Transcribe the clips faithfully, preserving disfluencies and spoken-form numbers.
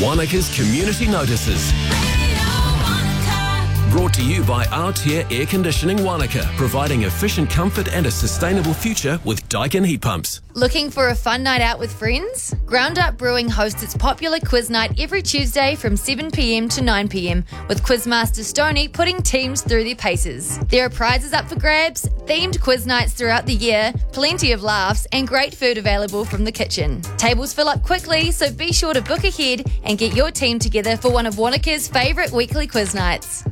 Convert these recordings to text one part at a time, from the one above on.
Wanaka's Community Notices. Brought to you by Aotea Air Conditioning Wanaka, providing efficient comfort and a sustainable future with Daikin heat pumps. Looking for a fun night out with friends? Ground Up Brewing hosts its popular quiz night every Tuesday from seven p m to nine p m, with Quizmaster Stoney putting teams through their paces. There are prizes up for grabs, themed quiz nights throughout the year, plenty of laughs, and great food available from the kitchen. Tables fill up quickly, so be sure to book ahead and get your team together for one of Wanaka's favourite weekly quiz nights.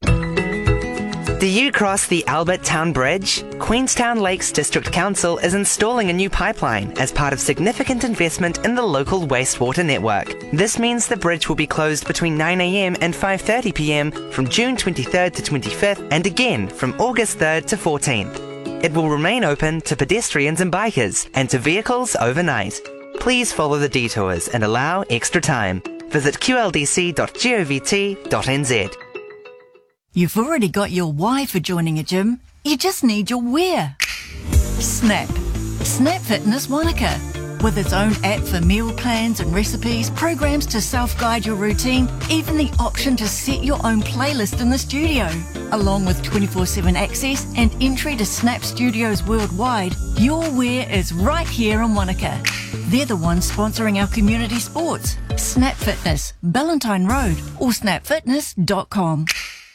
Do you cross the Albert Town Bridge? Queenstown Lakes District Council is installing a new pipeline as part of significant investment in the local wastewater network. This means the bridge will be closed between nine a m and five thirty p m from June twenty-third to twenty-fifth and again from August third to fourteenth. It will remain open to pedestrians and bikers and to vehicles overnight. Please follow the detours and allow extra time. Visit q l d c dot govt dot n z. You've already got your why for joining a gym. You just need your where. Snap. Snap Fitness Wanaka. With its own app for meal plans and recipes, programs to self-guide your routine, even the option to set your own playlist in the studio. Along with twenty-four seven access and entry to Snap Studios worldwide, your where is right here in Wanaka. They're the ones sponsoring our community sports. Snap Fitness, Ballantine Road, or snap fitness dot com.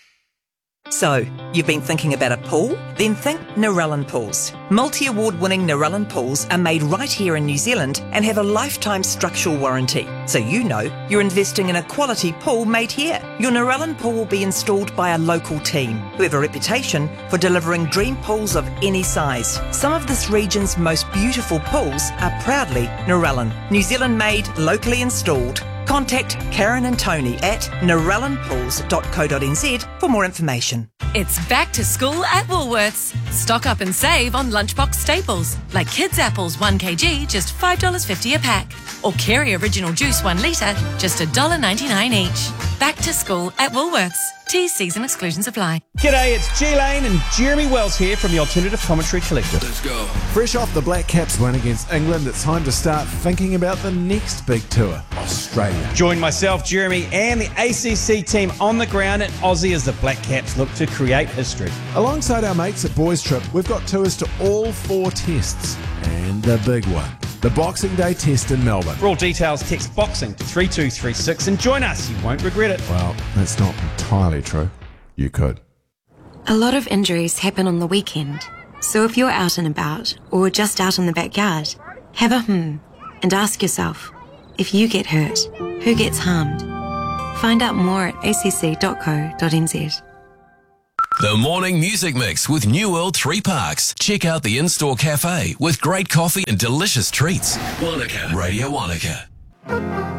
So, you've been thinking about a pool? Then think Narellan Pools. Multi-award winning Narellan Pools are made right here in New Zealand and have a lifetime structural warranty. So you know you're investing in a quality pool made here. Your Narellan pool will be installed by a local team who have a reputation for delivering dream pools of any size. Some of this region's most beautiful pools are proudly Narellan. New Zealand made, locally installed. Contact Karen and Tony at narellan pools dot co dot n z for more information. It's back to school at Woolworths. Stock up and save on lunchbox staples like kids' apples one kilogram, just five dollars fifty a pack. Or Kerry Original Juice one litre, just one dollar ninety-nine each. Back to school at Woolworths. T's, C's and exclusions apply. G'day, it's G Lane and Jeremy Wells here from the Alternative Commentary Collective. Let's go. Fresh off the Black Caps win against England, it's time to start thinking about the next big tour, Australia. Join myself, Jeremy, and the A C C team on the ground at Aussie as the Black Caps look to create history. Alongside our mates at Boys Trip, we've got tours to all four tests and the big one, the Boxing Day test in Melbourne. For all details, text BOXING to three two three six and join us. You won't regret it. Well, that's not entirely true. You could. A lot of injuries happen on the weekend. So if you're out and about, or just out in the backyard, have a hmm and ask yourself, if you get hurt, who gets harmed? Find out more at a c c dot co dot n z. The Morning Music Mix with New World Three Parks. Check out the in-store cafe with great coffee and delicious treats. Wanaka. Radio Wanaka.